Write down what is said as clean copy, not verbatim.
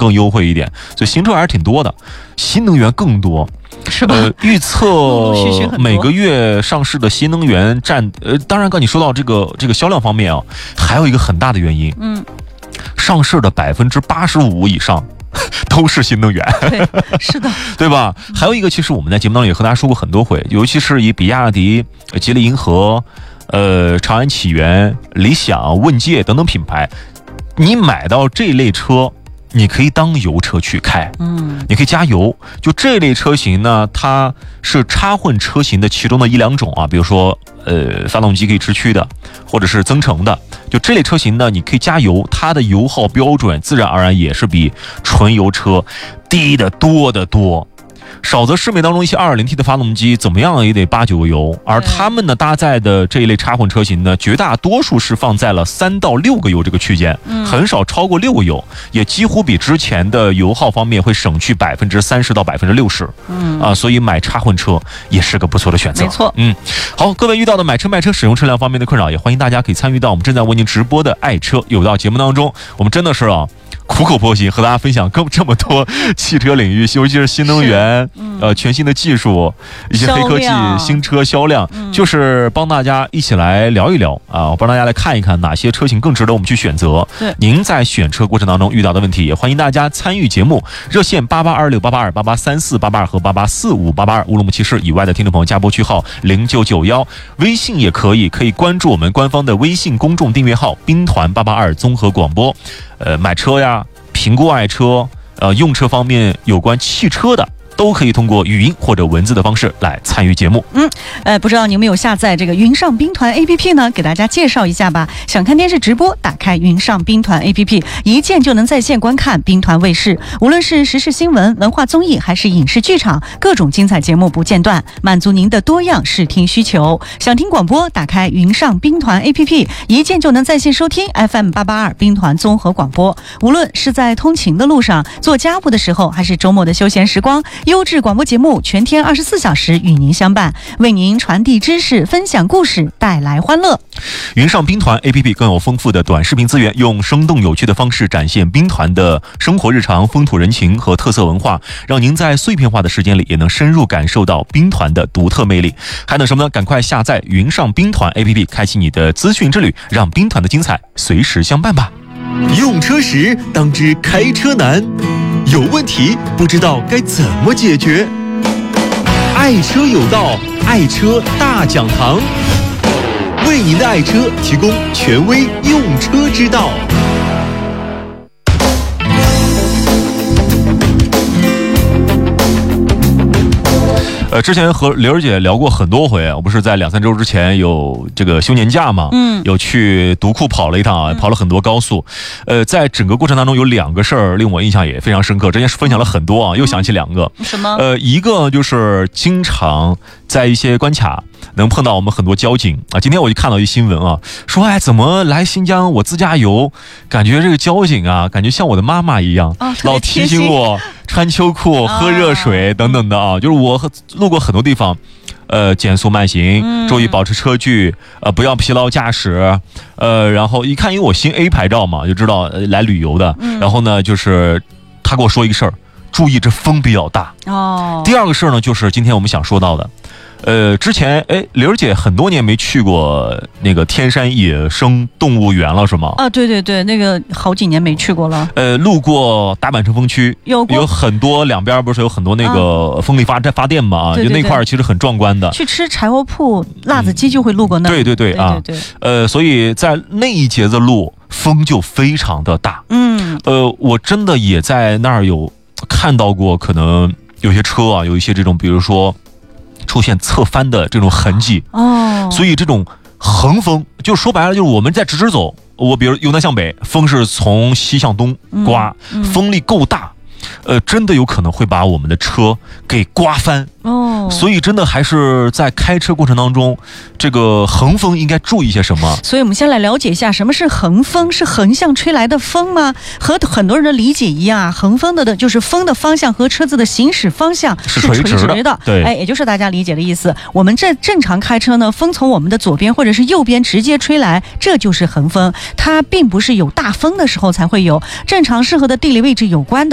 更优惠一点，所以新车还是挺多的，新能源更多。 是吧？ 预测每个月上市的新能源占当然刚你说到这个销量方面啊，还有一个很大的原因，上市的85%以上都是新能源。 对，是的， 对吧？还有一个，其实我们在节目当中也和大家说过很多回，尤其是以比亚迪、吉利银河、长安启源、理想、问界等等品牌，你买到这类车，你可以当油车去开，你可以加油。就这类车型呢，它是插混车型的其中的一两种啊，比如说发动机可以直驱的，或者是增程的。就这类车型呢，你可以加油，它的油耗标准自然而然也是比纯油车低得多得多。少则市面当中一些 2.0T 的发动机怎么样也得8、9个油，而他们呢搭载的这一类插混车型呢，绝大多数是放在了3到6个油这个区间，很少超过6个油，也几乎比之前的油耗方面会省去30%到60%，所以买插混车也是个不错的选择。 没错， 好，各位遇到的买车卖车使用车辆方面的困扰，也欢迎大家可以参与到我们正在为您直播的爱车有道节目当中，我们真的是苦口婆心和大家分享这么多汽车领域，尤其是新能源，全新的技术，一些黑科技，新车销量，就是帮大家一起来聊一聊啊，帮大家来看一看哪些车型更值得我们去选择。 对， 您在选车过程当中遇到的问题，也欢迎大家参与节目，热线882688283488和884588，乌鲁木齐市以外的听众朋友加拨区号0991，微信也可以关注我们官方的微信公众订阅号兵团882综合广播。买车呀，评估爱车，用车方面有关汽车的，都可以通过语音或者文字的方式来参与节目。 不知道你有没有下载这个云上兵团 APP 呢？给大家介绍一下吧。想看电视直播，打开云上兵团 APP， 一键就能在线观看兵团卫视，无论是时事新闻、文化综艺还是影视剧场，各种精彩节目不间断，满足您的多样视听需求。想听广播，打开云上兵团 APP， 一键就能在线收听 FM882兵团综合广播。无论是在通勤的路上、做家务的时候，还是周末的休闲时光，优质广播节目全天24小时与您相伴，为您传递知识，分享故事，带来欢乐。 云上兵团 APP 更有丰富的短视频资源，用生动有趣的方式展现兵团的生活日常、风土人情和特色文化，让您在碎片化的时间里也能深入感受到兵团的独特魅力。还等什么呢？赶快下载云上兵团 APP， 开启你的资讯之旅，让兵团的精彩随时相伴吧。 用车时当知开车难，有问题不知道该怎么解决。爱车有道，爱车大讲堂，为您的爱车提供权威用车之道。 之前和刘儿姐聊过很多回，我不是在2、3周之前有这个休年假嘛，有去独库跑了一趟啊，跑了很多高速。在整个过程当中有2个事儿令我印象也非常深刻，之前是分享了很多啊，又想起2个。 什么？ 一个就是经常在一些关卡能碰到我们很多交警啊。今天我就看到一新闻啊，说怎么来新疆我自驾游，感觉这个交警啊，感觉像我的妈妈一样，老提醒我穿秋裤、喝热水等等的啊。就是我路过很多地方，减速慢行，注意保持车距，不要疲劳驾驶，然后一看，因为我新 A 牌照嘛，就知道来旅游的。然后呢，就是他跟我说一个事儿，注意这风比较大。第二个事儿呢，就是今天我们想说到的。之前刘儿姐很多年没去过那个天山野生动物园了，是吗？ 对对对，那个好几年没去过了。 路过大阪城风区，有很多两边不是有很多那个风力发电嘛？ 对对对， 就那块其实很壮观的。 去吃柴火铺辣子鸡就会路过那儿。 对对对啊，所以在那一节的路风就非常的大。我真的也在那儿有看到过，可能有些车啊，有一些这种，比如说出现侧翻的这种痕迹。所以这种横风，就说白了就是我们在直走，我比如由南向北，风是从西向东刮，风力够大，真的有可能会把我们的车给刮翻。所以真的还是在开车过程当中，这个横风应该注意些什么？ 所以我们先来了解一下什么是横风，是横向吹来的风吗？和很多人的理解一样啊，横风的就是风的方向和车子的行驶方向是垂直的。 对， 也就是大家理解的意思。我们这正常开车呢，风从我们的左边或者是右边直接吹来，这就是横风。它并不是有大风的时候才会有，正常适合的地理位置有关的。